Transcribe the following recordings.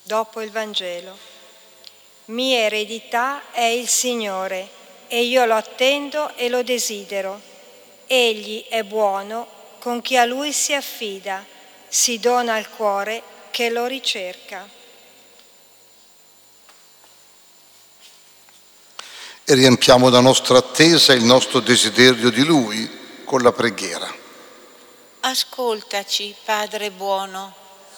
Dopo il Vangelo. Mia eredità è il Signore e io lo attendo e lo desidero. Egli è buono con chi a Lui si affida, si dona al cuore che lo ricerca. E riempiamo la nostra attesa e il nostro desiderio di Lui con la preghiera. Ascoltaci, Padre buono.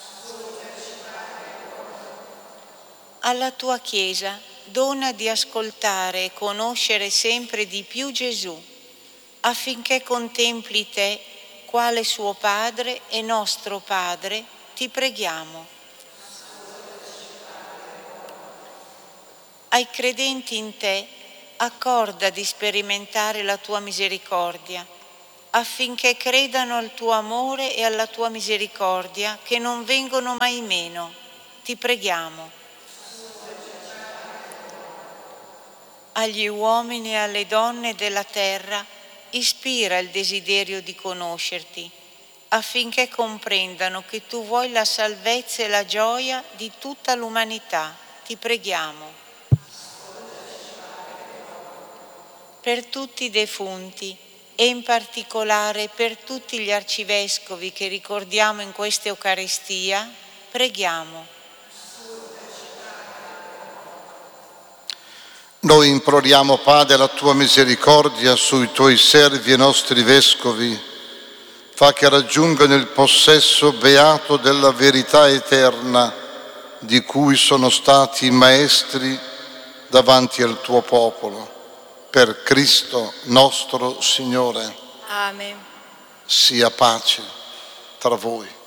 Alla tua Chiesa dona di ascoltare e conoscere sempre di più Gesù, affinché contempli te quale suo Padre e nostro Padre, ti preghiamo. Ai credenti in te accorda di sperimentare la tua misericordia, affinché credano al tuo amore e alla tua misericordia che non vengono mai meno. Ti preghiamo. Agli uomini e alle donne della terra ispira il desiderio di conoscerti, affinché comprendano che tu vuoi la salvezza e la gioia di tutta l'umanità. Ti preghiamo. Per tutti i defunti e in particolare per tutti gli arcivescovi che ricordiamo in questa Eucaristia, preghiamo. Noi imploriamo, Padre, la tua misericordia sui tuoi servi e nostri vescovi. Fa che raggiungano il possesso beato della verità eterna di cui sono stati maestri davanti al tuo popolo. Per Cristo nostro Signore. Amen. Sia pace tra voi.